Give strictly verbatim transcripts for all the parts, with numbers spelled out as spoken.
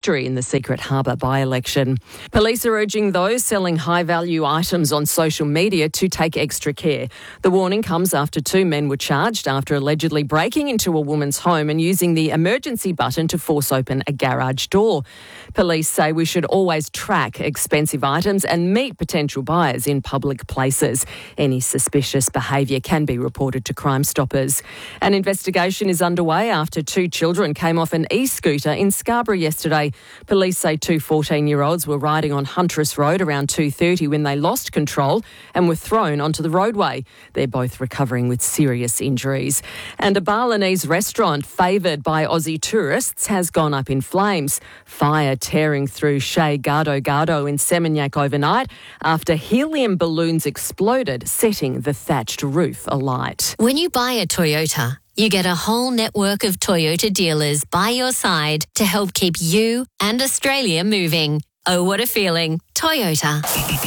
victory in the Secret Harbour by-election. Police are urging those selling high-value items on social media to take extra care. The warning comes after two men were charged after allegedly breaking into a woman's home and using the emergency button to force open a garage door. Police say we should always track expensive items and meet potential buyers in public places. Any suspicious behaviour can be reported to Crime Stoppers. An investigation is underway after two children came off an e-scooter in Scarborough yesterday. Police say two fourteen-year-olds were riding on Huntress Road around two thirty when they lost control and were thrown onto the roadway. They're both recovering with serious injuries. And a Balinese restaurant favoured by Aussie tourists has gone up in flames. Fire tearing through Chez Gado Gado in Seminyak overnight after helium balloons exploded, setting the thatched roof alight. When you buy a Toyota, you get a whole network of Toyota dealers by your side to help keep you and Australia moving. Oh, what a feeling. Toyota.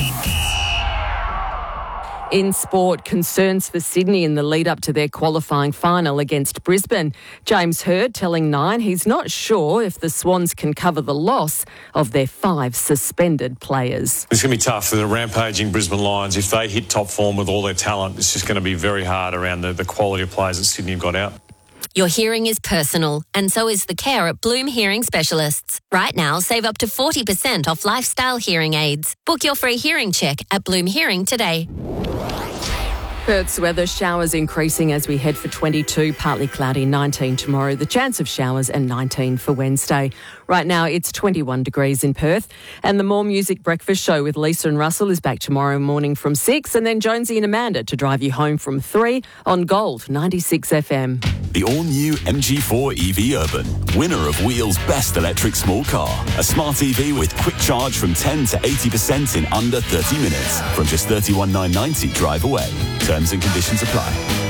In sport, concerns for Sydney in the lead-up to their qualifying final against Brisbane. James Hird telling Nine he's not sure if the Swans can cover the loss of their five suspended players. It's going to be tough for the rampaging Brisbane Lions. If they hit top form with all their talent, it's just going to be very hard around the, the quality of players that Sydney have got out. Your hearing is personal, and so is the care at Bloom Hearing Specialists. Right now, save up to forty percent off lifestyle hearing aids. Book your free hearing check at Bloom Hearing today. Perth's weather, showers increasing as we head for twenty-two, partly cloudy, nineteen tomorrow. The chance of showers and nineteen for Wednesday. Right now it's twenty-one degrees in Perth. And the More Music Breakfast Show with Lisa and Russell is back tomorrow morning from six, and then Jonesy and Amanda to drive you home from three on Gold ninety-six F M. The all-new M G four E V Urban, winner of Wheel's Best Electric Small Car. A smart E V with quick charge from ten to eighty percent in under thirty minutes. From just thirty-one thousand nine hundred ninety drive away. Terms and conditions apply.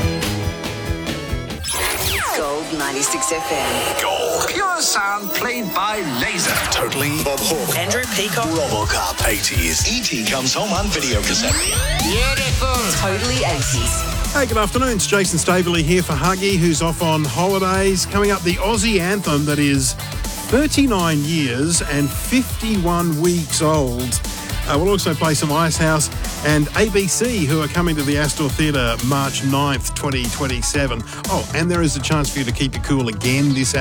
Gold ninety-six F M. Gold. Pure sound played by laser. Totally. Bob Hawke. Andrew Peacock. Robocop. eighties. E T comes home on video cassette. Beautiful. Totally eighties. Hey, good afternoon. It's Jason Staveley here for Huggy, who's off on holidays. Coming up, the Aussie anthem that is thirty-nine years and fifty-one weeks old. Uh, we'll also play some Icehouse and A B C, who are coming to the Astor Theatre March ninth, twenty twenty-seven. Oh, and there is a chance for you to keep it cool again this